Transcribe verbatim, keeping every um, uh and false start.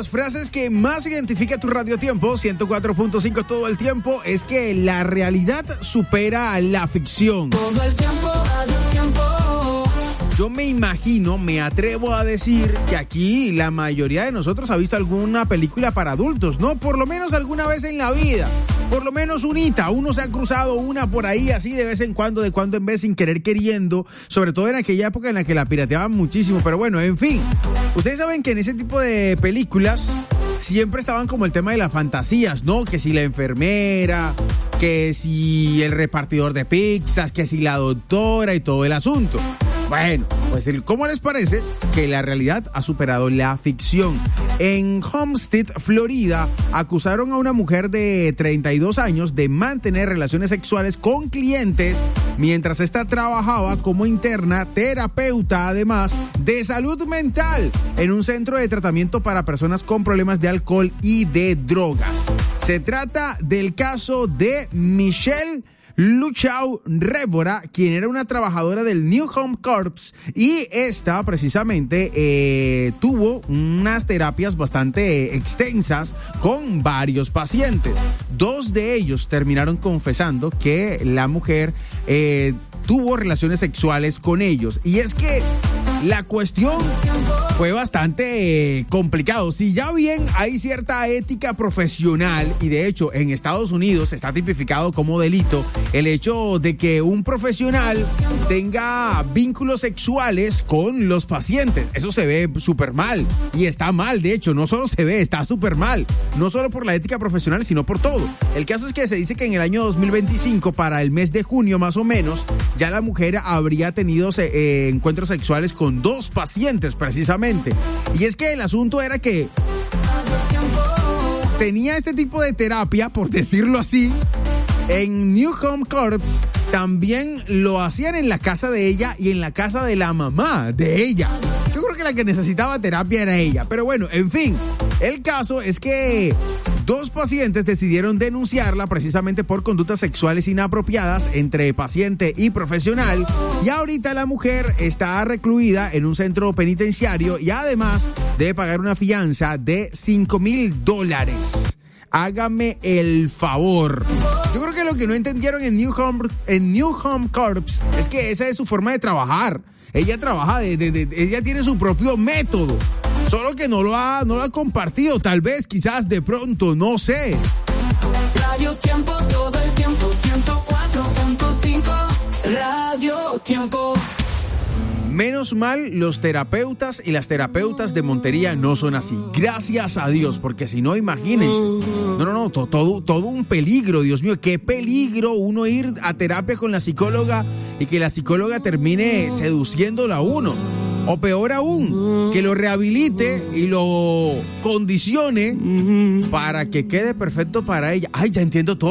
las frases que más identifica tu radiotiempo, ciento cuatro punto cinco todo el tiempo, es que la realidad supera a la ficción. Todo el tiempo, radio tiempo. Yo me imagino, me atrevo a decir que aquí la mayoría de nosotros ha visto alguna película para adultos, ¿no? Por lo menos alguna vez en la vida. Por lo menos unita, uno se ha cruzado una por ahí así de vez en cuando, de cuando en vez, sin querer queriendo, sobre todo en aquella época en la que la pirateaban muchísimo, pero bueno, en fin. Ustedes saben que en ese tipo de películas siempre estaban como el tema de las fantasías, ¿no? Que si la enfermera, que si el repartidor de pizzas, que si la doctora y todo el asunto. Bueno, pues ¿cómo les parece que la realidad ha superado la ficción? En Homestead, Florida, acusaron a una mujer de treinta y dos años de mantener relaciones sexuales con clientes mientras esta trabajaba como interna, terapeuta además de salud mental en un centro de tratamiento para personas con problemas de alcohol y de drogas. Se trata del caso de Michelle Luchau Révora, quien era una trabajadora del New Home Corps, y esta precisamente eh, tuvo unas terapias bastante extensas con varios pacientes. Dos de ellos terminaron confesando que la mujer eh, tuvo relaciones sexuales con ellos. Y es que la cuestión fue bastante eh, complicado. Si ya bien hay cierta ética profesional, y de hecho en Estados Unidos está tipificado como delito el hecho de que un profesional tenga vínculos sexuales con los pacientes. Eso se ve súper mal y está mal. De hecho, no solo se ve, está súper mal. No solo por la ética profesional, sino por todo. El caso es que se dice que en el año dos mil veinticinco, para el mes de junio más o menos, ya la mujer habría tenido eh, encuentros sexuales con dos pacientes precisamente. Y es que el asunto era que tenía este tipo de terapia, por decirlo así, en New Home Corps. También lo hacían en la casa de ella y en la casa de la mamá de ella. Yo creo que la que necesitaba terapia era ella. Pero bueno, en fin, el caso es que dos pacientes decidieron denunciarla precisamente por conductas sexuales inapropiadas entre paciente y profesional. Y ahorita la mujer está recluida en un centro penitenciario y además debe pagar una fianza de cinco mil dólares. Hágame el favor. Yo creo que lo que no entendieron en New Home, en New Home Corps es que esa es su forma de trabajar. Ella trabaja, de, de, de, ella tiene su propio método. Solo que no lo ha, no lo ha compartido. Tal vez, quizás, de pronto, no sé. Radio Tiempo, todo el tiempo, ciento cuatro punto cinco. Radio Tiempo. Menos mal, los terapeutas y las terapeutas de Montería no son así. Gracias a Dios, porque si no, imagínense. No, no, no, to, todo, todo un peligro, Dios mío. Qué peligro uno ir a terapia con la psicóloga y que la psicóloga termine seduciéndola a uno. O peor aún, que lo rehabilite y lo condicione para que quede perfecto para ella. Ay, ya entiendo todo.